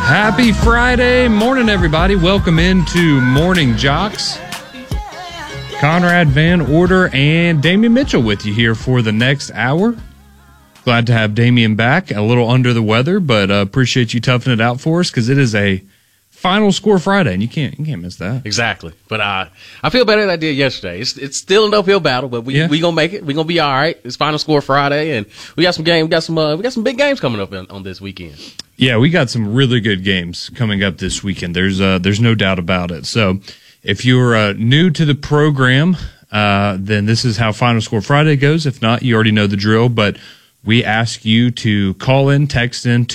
Happy Friday morning, everybody. Welcome into Morning Jocks. Conrad Van Order and Damian Mitchell with you here for the next hour. Glad to have Damian back. A little under the weather, but appreciate you toughing it out for us because it is a Final Score Friday, and you can't miss that. Exactly. But I feel better than I did yesterday. It's still an uphill battle, but we gonna make it. We gonna be all right. It's Final Score Friday, and we got some game. We got some big games coming up on this weekend. Yeah, we got some really good games coming up this weekend. There's no doubt about it. So if you're new to the program, then this is how Final Score Friday goes. If not, you already know the drill. But we ask you to call in, text in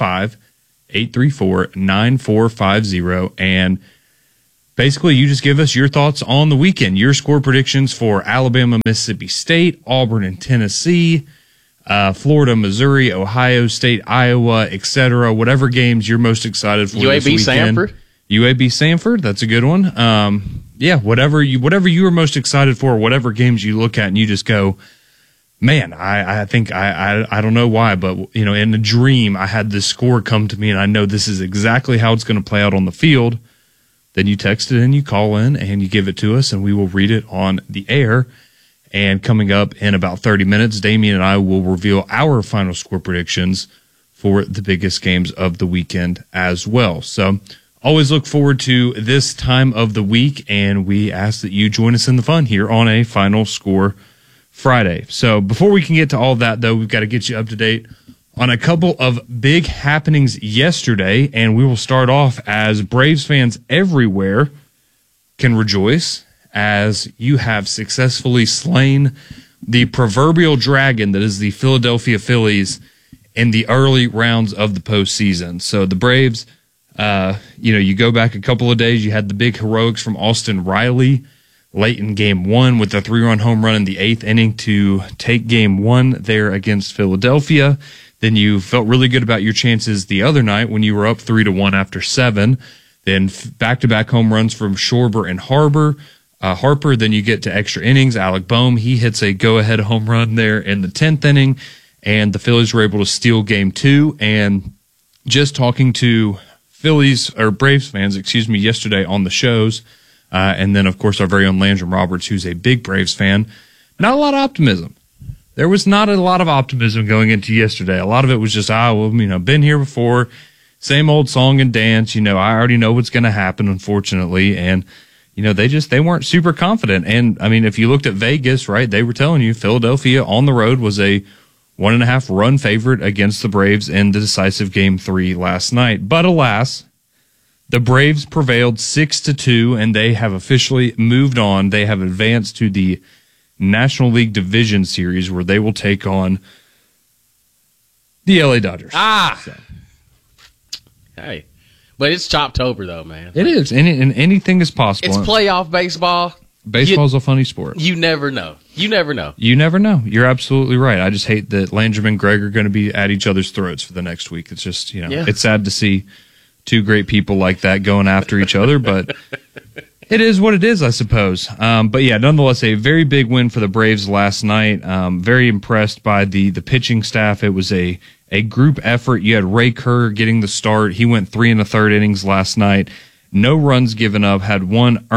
205-834-9450, and basically you just give us your thoughts on the weekend, your score predictions for Alabama, Mississippi State, Auburn and Tennessee, Florida, Missouri, Ohio State, Iowa, etc. Whatever games you're most excited for this weekend. UAB Sanford, that's a good one. Whatever you are most excited for, whatever games you look at and you just go, man, I think I don't know why, but in a dream I had this score come to me and I know this is exactly how it's going to play out on the field. Then you text it in, you call in, and you give it to us, and we will read it on the air. And coming up in about 30 minutes, Damian and I will reveal our final score predictions for the biggest games of the weekend as well. So always look forward to this time of the week, and we ask that you join us in the fun here on a Final Score Friday. So before we can get to all of that, though, we've got to get you up to date on a couple of big happenings yesterday, and we will start off as Braves fans everywhere can rejoice as you have successfully slain the proverbial dragon that is the Philadelphia Phillies in the early rounds of the postseason. So the Braves, you go back a couple of days, you had the big heroics from Austin Riley late in Game 1 with a 3-run home run in the 8th inning to take Game 1 there against Philadelphia. Then you felt really good about your chances the other night when you were up 3-1 after 7. Then back-to-back home runs from Schwarber and Harper. Then you get to extra innings. Alec Boehm, he hits a go-ahead home run there in the 10th inning, and the Phillies were able to steal Game 2. And just talking to Braves fans, yesterday on the shows, and then, of course, our very own Landrum Roberts, who's a big Braves fan, not a lot of optimism. There was not a lot of optimism going into yesterday. A lot of it was just, been here before, same old song and dance. I already know what's going to happen, unfortunately, and they weren't super confident. And, if you looked at Vegas, right, they were telling you Philadelphia on the road was a 1.5 run favorite against the Braves in the decisive Game 3 last night. But alas, the Braves prevailed 6-2, and they have officially moved on. They have advanced to the National League Division Series where they will take on the LA Dodgers. Hey. But it's Choptober, though, man. It is, and anything is possible. It's playoff baseball. Baseball's a funny sport. You never know. You never know. You're absolutely right. I just hate that Landrum and Greg are going to be at each other's throats for the next week. It's just, It's sad to see two great people like that going after each other, but it is what it is, I suppose. But yeah, nonetheless, a very big win for the Braves last night. Very impressed by the pitching staff. It was a group effort. You had Ray Kerr getting the start. He went 3 1/3 innings last night. No runs given up, had one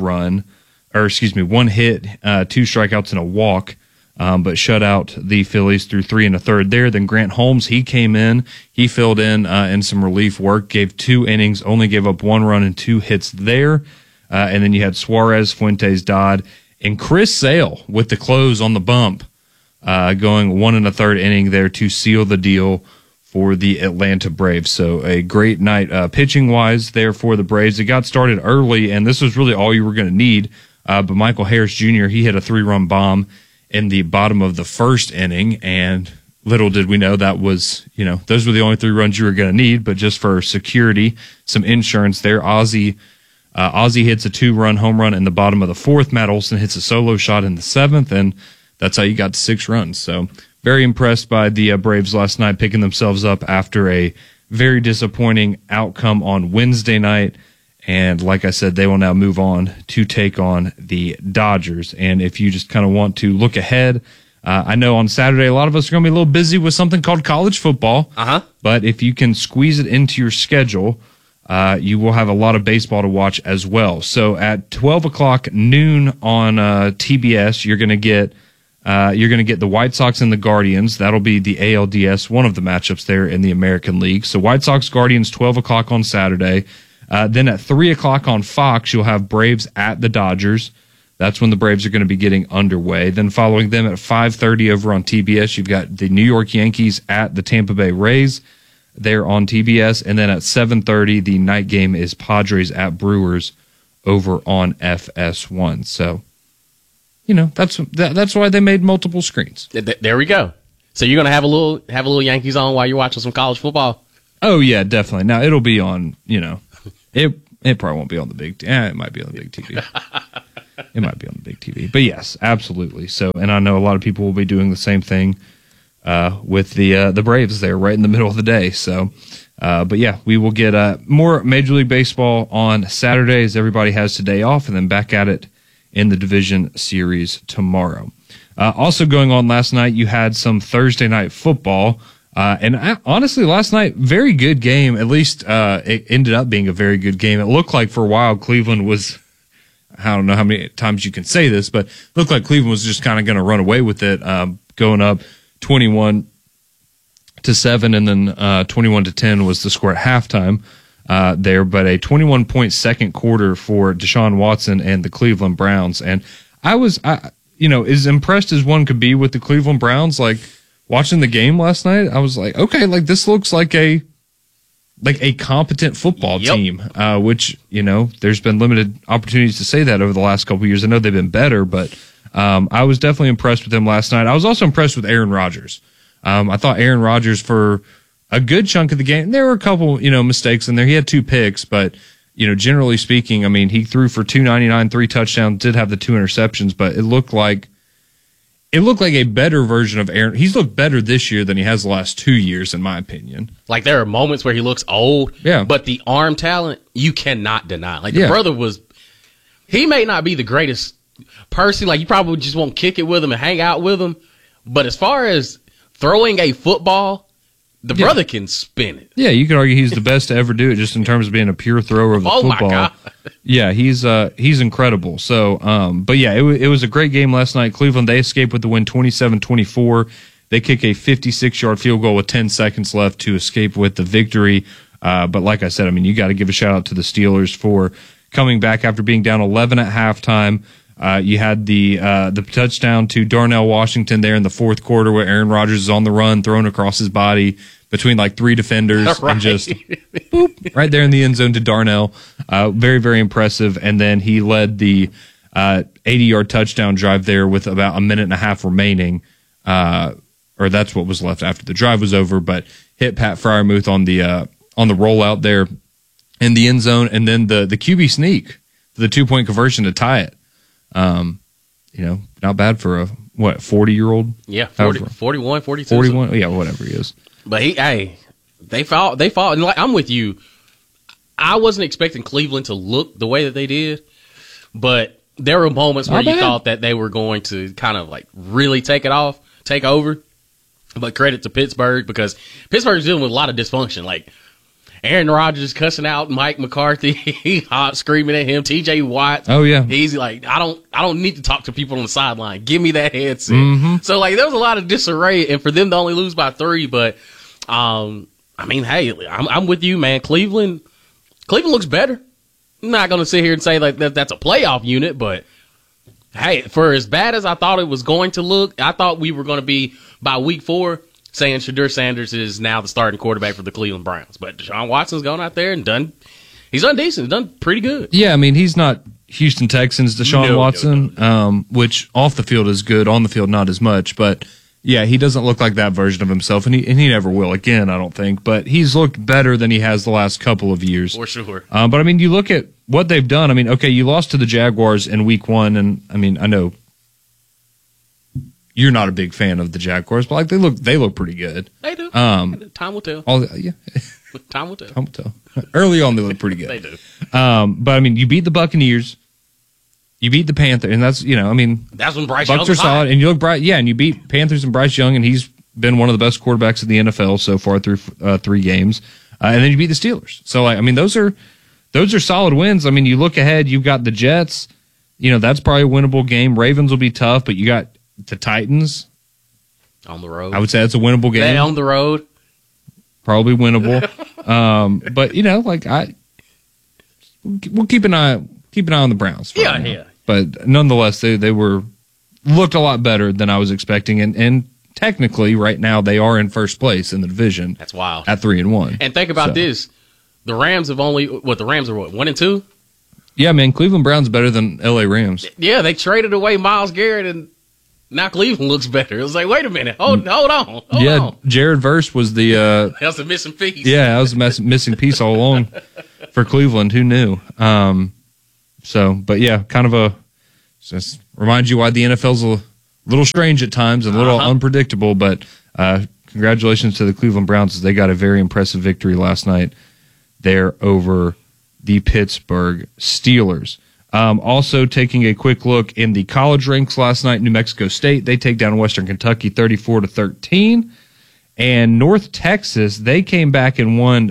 hit, 2 strikeouts and a walk, but shut out the Phillies through 3 1/3 there. Then Grant Holmes, he came in. He filled in some relief work, gave 2 innings, only gave up 1 run and 2 hits there. And then you had Suarez, Fuentes, Dodd, and Chris Sale with the close on the bump, going 1 1/3 inning there to seal the deal for the Atlanta Braves. So a great night pitching-wise there for the Braves. It got started early, and this was really all you were going to need. But Michael Harris Jr., he hit a 3-run bomb in the bottom of the first inning, and little did we know that was, those were the only 3 runs you were going to need, but just for security, some insurance there. Ozzie hits a 2-run home run in the bottom of the 4th. Matt Olson hits a solo shot in the 7th, and that's how you got to 6 runs. So very impressed by the Braves last night, picking themselves up after a very disappointing outcome on Wednesday night. And like I said, they will now move on to take on the Dodgers. And if you just kind of want to look ahead, I know on Saturday, a lot of us are going to be a little busy with something called college football. But if you can squeeze it into your schedule, you will have a lot of baseball to watch as well. So at 12 o'clock noon on TBS, you're going to get the White Sox and the Guardians. That'll be the ALDS, one of the matchups there in the American League. So White Sox Guardians, 12 o'clock on Saturday. Then at 3 o'clock on Fox, you'll have Braves at the Dodgers. That's when the Braves are going to be getting underway. Then following them at 5:30 over on TBS, you've got the New York Yankees at the Tampa Bay Rays. They're on TBS. And then at 7:30, the night game is Padres at Brewers over on FS1. So, that's why they made multiple screens. There we go. So you're going to have a little Yankees on while you're watching some college football? Oh, yeah, definitely. Now, it'll be on, it probably won't be on the big it might be on the big TV. It might be on the big TV. But yes, absolutely. So, and I know a lot of people will be doing the same thing with the Braves there right in the middle of the day. So, but yeah, we will get more Major League Baseball on Saturday as everybody has today off, and then back at it in the division series tomorrow. Also going on last night, you had some Thursday night football. Honestly, last night, very good game. At least it ended up being a very good game. It looked like for a while Cleveland was, I don't know how many times you can say this, but it looked like Cleveland was just kind of going to run away with it, going up 21-7, and then 21-10 was the score at halftime there. But a 21-point second quarter for Deshaun Watson and the Cleveland Browns. And I was, as impressed as one could be with the Cleveland Browns, like, watching the game last night, I was like, okay, like this looks like a competent football team, which, there's been limited opportunities to say that over the last couple of years. I know they've been better, but I was definitely impressed with them last night. I was also impressed with Aaron Rodgers. I thought Aaron Rodgers for a good chunk of the game, there were a couple, mistakes in there. He had 2 picks, but, generally speaking, I mean, he threw for 299, 3 touchdowns, did have the 2 interceptions, but it looked like a better version of Aaron. He's looked better this year than he has the last 2 years, in my opinion. Like, there are moments where he looks old, yeah, but the arm talent, you cannot deny. Like, the brother he may not be the greatest person. Like, you probably just won't kick it with him and hang out with him. But as far as throwing a football, the brother can spin it. Yeah, you could argue he's the best to ever do it, just in terms of being a pure thrower of the football. My God. Yeah, he's incredible. So, but yeah, it was a great game last night. Cleveland, they escaped with the win 27-24. They kick a 56-yard field goal with 10 seconds left to escape with the victory. But like I said, I mean, you got to give a shout out to the Steelers for coming back after being down 11 at halftime. You had the touchdown to Darnell Washington there in the fourth quarter where Aaron Rodgers is on the run, thrown across his body between like 3 defenders and just boop, right there in the end zone to Darnell. Very, very impressive. And then he led the 80-yard touchdown drive there with about a minute and a half remaining, or that's what was left after the drive was over, but hit Pat Freiermuth on the rollout there in the end zone, and then the QB sneak, the 2-point conversion to tie it. Not bad for a 40-year-old. Yeah, 41, 42. 41, yeah, whatever he is. But they fought, and like, I'm with you. I wasn't expecting Cleveland to look the way that they did, but there were moments where you thought that they were going to kind of like really take over. But credit to Pittsburgh, because Pittsburgh's dealing with a lot of dysfunction. Like, Aaron Rodgers cussing out Mike McCarthy, hot screaming at him. T.J. Watt, oh yeah, he's like, I don't need to talk to people on the sideline. Give me that headset. Mm-hmm. So like, there was a lot of disarray, and for them to only lose by 3, but I mean, hey, I'm with you, man. Cleveland looks better. I'm not gonna sit here and say like that's a playoff unit, but hey, for as bad as I thought it was going to look, I thought we were going to be by week 4. Saying Shedeur Sanders is now the starting quarterback for the Cleveland Browns. But Deshaun Watson's gone out there and he's done decent. He's done pretty good. Yeah, I mean, he's not Houston Texans Deshaun Watson, no. Which off the field is good, on the field not as much. But yeah, he doesn't look like that version of himself, and he never will again, I don't think. But he's looked better than he has the last couple of years. For sure. But I mean, you look at what they've done. I mean, okay, you lost to the Jaguars in week 1, and I mean, I know you're not a big fan of the Jaguars, but like they look pretty good. They do. Time will tell. Yeah. Time will tell. Time will tell. Early on, they look pretty good. They do. But I mean, you beat the Buccaneers. You beat the Panthers, and that's, I mean, that's when Bryce Bucks Young are solid, and you look bright. Yeah, and you beat Panthers and Bryce Young, and he's been one of the best quarterbacks in the NFL so far through 3 games. And then you beat the Steelers. So, I mean, those are solid wins. I mean, you look ahead, you've got the Jets. That's probably a winnable game. Ravens will be tough, but you got the Titans on the road. I would say that's a winnable game. They on the road, probably winnable. But we'll keep an eye on the Browns. Yeah. But nonetheless, they looked a lot better than I was expecting, and technically, right now they are in first place in the division. That's wild at 3-1. And think about this: the Rams have only the Rams are 1-2. Yeah, man, Cleveland Browns better than LA Rams. Yeah, they traded away Myles Garrett, and now Cleveland looks better. It was like, wait a minute, hold on. Jared Verse was the that was the missing piece. Yeah, that was the missing piece all along for Cleveland. Who knew? But yeah, kind of just reminds you why the NFL's a little strange at times and a little unpredictable. But congratulations to the Cleveland Browns as they got a very impressive victory last night there over the Pittsburgh Steelers. Also taking a quick look in the college ranks last night, New Mexico State, they take down Western Kentucky 34-13. And North Texas, they came back and won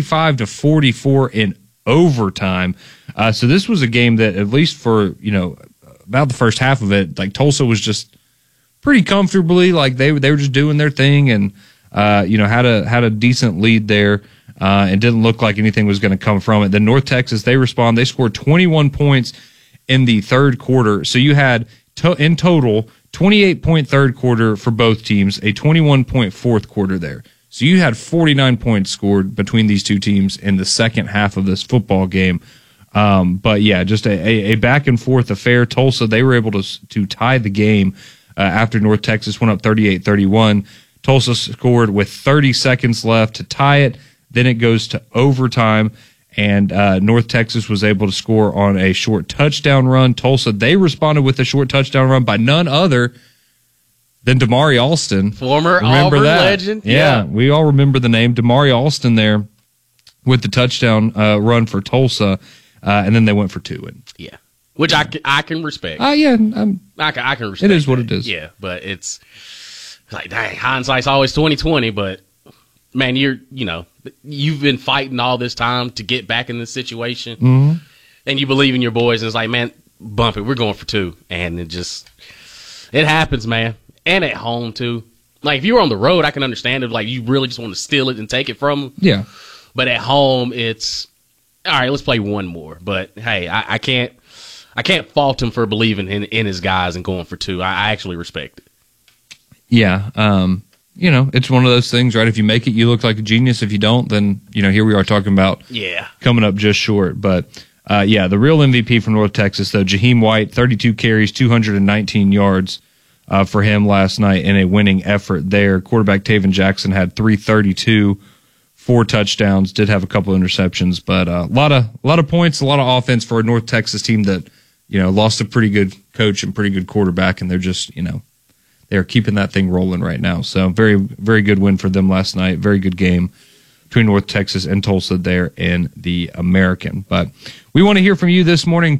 45-44 in overtime. So this was a game that, at least for, about the first half of it, like Tulsa was just pretty comfortably, like they were just doing their thing and, had a decent lead there. It didn't look like anything was going to come from it. Then North Texas, they scored 21 points in the third quarter. So you had, in total, 28-point third quarter for both teams, a 21-point fourth quarter there. So you had 49 points scored between these two teams in the second half of this football game. But yeah, just a back and forth affair. Tulsa, they were able to tie the game after North Texas went up 38-31. Tulsa scored with 30 seconds left to tie it. Then it goes to overtime, and North Texas was able to score on a short touchdown run. Tulsa, they responded with a short touchdown run by none other than Damari Alston. Former Auburn legend. Yeah, we all remember the name. Damari Alston there with the touchdown run for Tulsa, and then they went for 2. Yeah, which I can respect. I can respect. It is what it is. Yeah, but it's like, dang, hindsight's always 20/20, but man, you've been fighting all this time to get back in this situation, and you believe in your boys, and it's like, man, bump it, we're going for 2, and it happens, man, and at home too. Like if you were on the road, I can understand it. Like you really just want to steal it and take it from them. Yeah, but at home, it's all right. Let's play one more. But hey, I can't fault him for believing in his guys and going for 2. I actually respect it. Yeah. It's one of those things, right? If you make it, you look like a genius. If you don't, then, here we are talking about coming up just short. But, the real MVP from North Texas, though, Jaheim White, 32 carries, 219 yards for him last night in a winning effort there. Quarterback Taven Jackson had 332, 4 touchdowns, did have a couple interceptions, but a lot of points, a lot of offense for a North Texas team that, lost a pretty good coach and pretty good quarterback, and they're just, they're keeping that thing rolling right now. So very, very good win for them last night. Very good game between North Texas and Tulsa there in the American. But we want to hear from you this morning,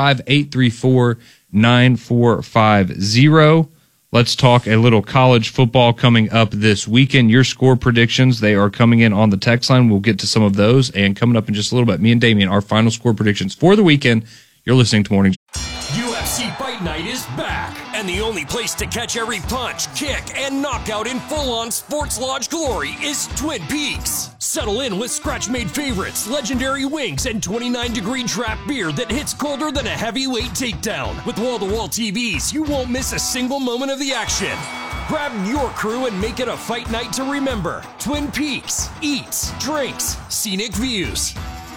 205-834-9450. Let's talk a little college football coming up this weekend. Your score predictions, they are coming in on the text line. We'll get to some of those. And coming up in just a little bit, me and Damian, our final score predictions for the weekend. You're listening to Morning. UFC Fight Night is back, and the only place to catch every punch, kick, and knockout in full-on Sports Lodge glory is Twin Peaks. Settle in with scratch-made favorites, legendary wings, and 29-degree draft beer that hits colder than a heavyweight takedown. With wall-to-wall TVs, you won't miss a single moment of the action. Grab your crew and make it a fight night to remember. Twin Peaks. Eats, drinks, scenic views.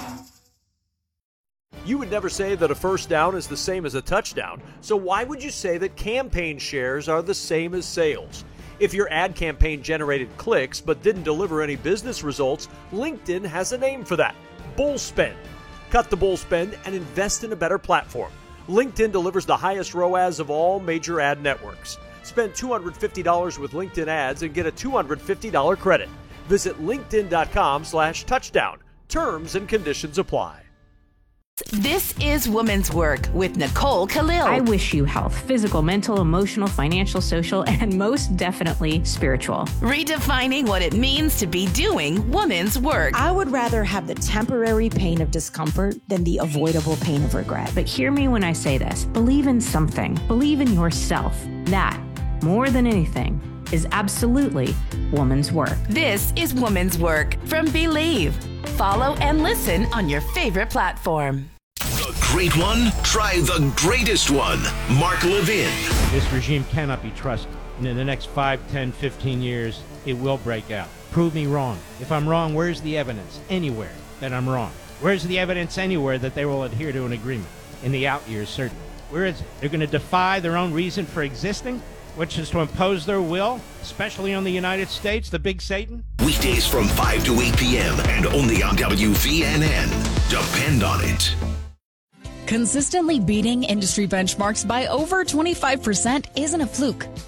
You would never say that a first down is the same as a touchdown, so why would you say that campaign shares are the same as sales? If your ad campaign generated clicks but didn't deliver any business results, LinkedIn has a name for that: bull spend. Cut the bull spend and invest in a better platform. LinkedIn delivers the highest ROAS of all major ad networks. Spend $250 with LinkedIn ads and get a $250 credit. Visit linkedin.com/touchdown. Terms and conditions apply. This is Woman's Work with Nicole Khalil. I wish you health, physical, mental, emotional, financial, social, and most definitely spiritual. Redefining what it means to be doing woman's work. I would rather have the temporary pain of discomfort than the avoidable pain of regret. But hear me when I say this. Believe in something. Believe in yourself. That, more than anything, is absolutely woman's work. This is Woman's Work from Believe. Follow and listen on your favorite platform. The great one? Try the greatest one. Mark Levin. This regime cannot be trusted. And in the next 5, 10, 15 years, it will break out. Prove me wrong. If I'm wrong, where's the evidence? Anywhere that I'm wrong. Where's the evidence anywhere that they will adhere to an agreement? In the out years, certainly. Where is it? They're going to defy their own reason for existing, which is to impose their will, especially on the United States, the big Satan? Weekdays from 5 to 8 p.m. and only on WVNN. Depend on it. Consistently beating industry benchmarks by over 25% isn't a fluke.